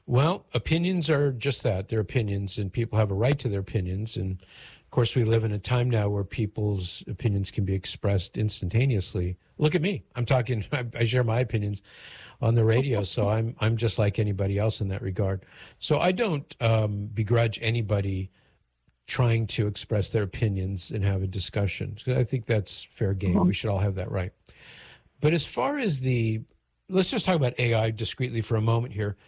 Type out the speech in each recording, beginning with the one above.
Well, opinions are just that. They're opinions, and people have a right to their opinions. And, of course, we live in a time now where people's opinions can be expressed instantaneously. Look at me. I'm talking, I share my opinions on the radio, so I'm just like anybody else in that regard. So I don't begrudge anybody trying to express their opinions and have a discussion. I think that's fair game. We should all have that right. But as far as let's just talk about AI discreetly for a moment here.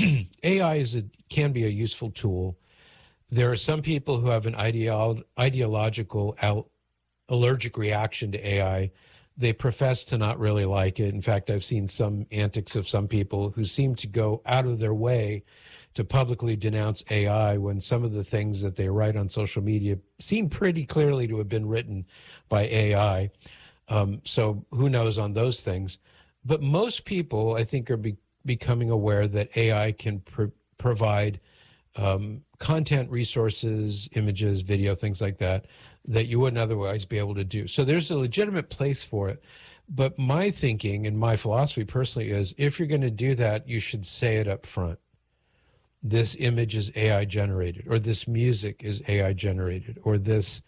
AI can be a useful tool. There are some people who have an ideological allergic reaction to AI. They profess to not really like it. In fact, I've seen some antics of some people who seem to go out of their way to publicly denounce AI when some of the things that they write on social media seem pretty clearly to have been written by AI. So who knows on those things. But most people, I think, are becoming aware that AI can provide content, resources, images, video, things like that you wouldn't otherwise be able to do. So there's a legitimate place for it. But my thinking and my philosophy personally is if you're going to do that, you should say it up front. This image is AI generated, or this music is AI generated, or this,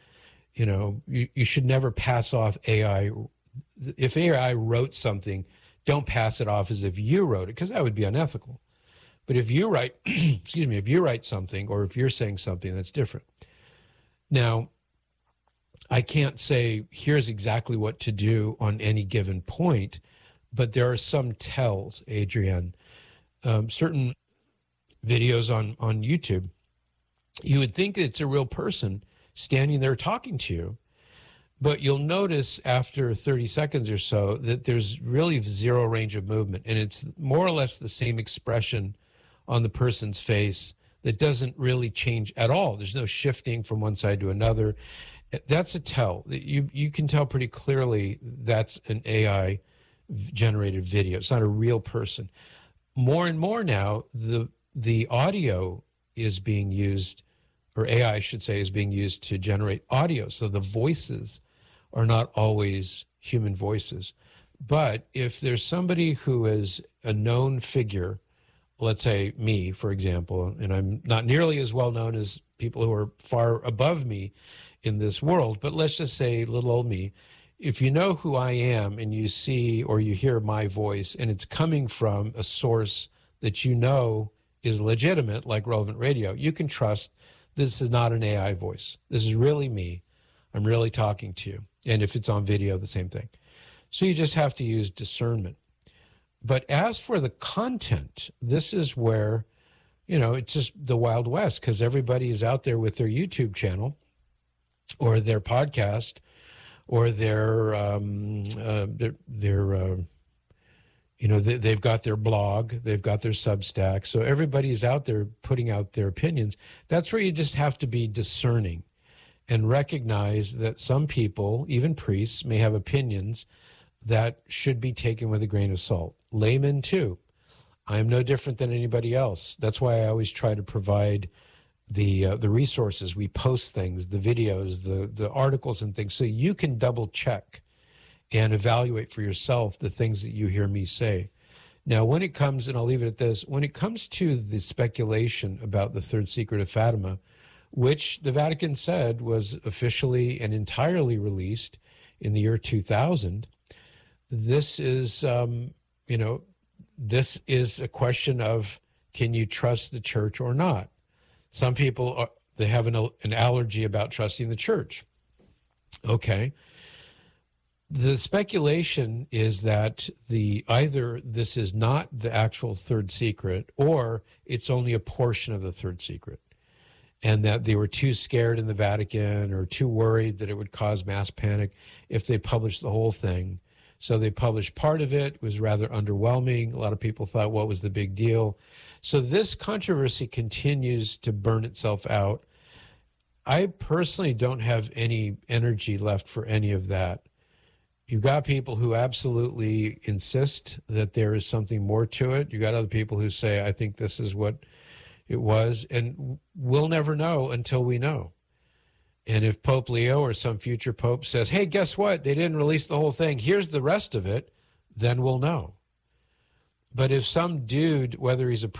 you should never pass off AI. If AI wrote something, don't pass it off as if you wrote it, because that would be unethical. But if you write, if you write something, or if you're saying something, that's different. Now, I can't say here's exactly what to do on any given point, but there are some tells, Adrienne. Certain videos on YouTube, you would think it's a real person standing there talking to you, but you'll notice after 30 seconds or so that there's really zero range of movement, and it's more or less the same expression on the person's face that doesn't really change at all. There's no shifting from one side to another. That's a tell. You can tell pretty clearly that's an AI generated video. It's not a real person. More and more now, the audio is being used, or AI, I should say, is being used to generate audio. So the voices are not always human voices. But if there's somebody who is a known figure, let's say me, for example, and I'm not nearly as well known as people who are far above me in this world, but let's just say little old me, if you know who I am and you see or you hear my voice and it's coming from a source that you know is legitimate, like Relevant Radio, you can trust this is not an AI voice. This is really me. I'm really talking to you. And if it's on video, the same thing. So you just have to use discernment. But as for the content, this is where, it's just the Wild West, because everybody is out there with their YouTube channel or their podcast or they've got their blog, they've got their Substack. So everybody's out there putting out their opinions. That's where you just have to be discerning and recognize that some people, even priests, may have opinions that should be taken with a grain of salt. Laymen too. I am no different than anybody else. That's why I always try to provide the resources. We post things, the videos, the articles and things, so you can double check and evaluate for yourself the things that you hear me say. Now, when it comes, and I'll leave it at this, when it comes to the speculation about the third secret of Fatima, which the Vatican said was officially and entirely released in the year 2000, this is, this is a question of, can you trust the church or not? Some people, they have an allergy about trusting the church. Okay. The speculation is that either this is not the actual third secret, or it's only a portion of the third secret, and that they were too scared in the Vatican or too worried that it would cause mass panic if they published the whole thing. So they published part of it. It was rather underwhelming. A lot of people thought, what was the big deal? So this controversy continues to burn itself out. I personally don't have any energy left for any of that. You've got people who absolutely insist that there is something more to it. You've got other people who say, I think this is what it was. And we'll never know until we know. And if Pope Leo or some future pope says, hey, guess what? They didn't release the whole thing. Here's the rest of it. Then we'll know. But if some dude, whether he's a